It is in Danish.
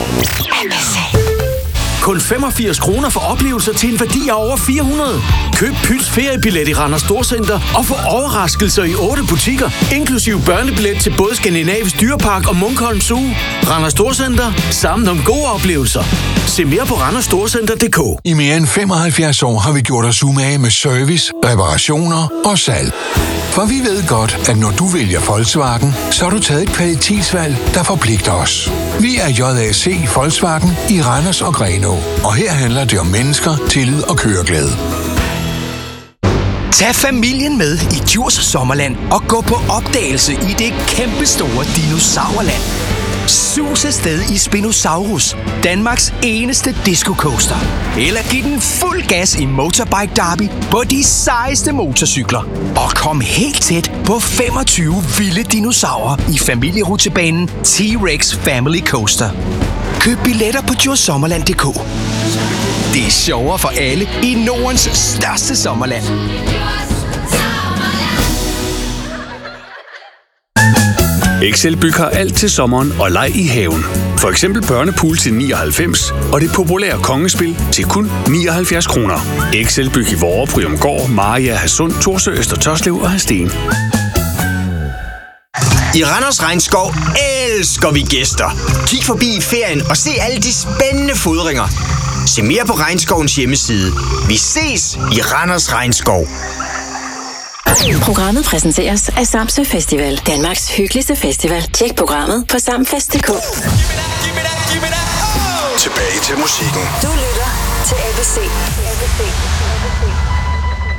Kun 85 kroner for oplevelser til en værdi af over 400. Køb Pyts feriebillet i Randers Storcenter og få overraskelser i 8 butikker, inklusive børnebillet til både Skandinavisk Dyrepark og Munkholm Zoo. Randers Storcenter. Sammen om gode oplevelser. Se mere på randersstorcenter.dk. I mere end 75 år har vi gjort os umage med service, reparationer og salg. For vi ved godt, at når du vælger Volkswagen, så har du taget et kvalitetsvalg, der forpligter os. Vi er JAC Volkswagen i Randers og Grenaa, og her handler det om mennesker, tillid og køreglæde. Tag familien med i Djurs Sommerland og gå på opdagelse i det kæmpestore dinosaurland. Sus afsted i Spinosaurus, Danmarks eneste disco-coaster. Eller giv den fuld gas i Motorbike Derby på de sejeste motorcykler. Og kom helt tæt på 25 vilde dinosaurer i familierutsjebanen T-Rex Family Coaster. Køb billetter på djursommerland.dk. Det er sjovere for alle i Nordens største sommerland. Excelbyg har alt til sommeren og leg i haven. For eksempel børnepool til 99 og det populære kongespil til kun 79 kroner. Excelbyg i Vorre, Bryumgård, Maria, Hadsund, Thorsø, Øster Tørslev og Hadsten. I Randers Regnskov elsker vi gæster. Kig forbi i ferien og se alle de spændende fodringer. Se mere på Regnskovens hjemmeside. Vi ses i Randers Regnskov. Programmet præsenteres af Samsø Festival. Danmarks hyggeligste festival. Tjek programmet på samfest.dk. Tilbage til musikken. Du lytter til ABC.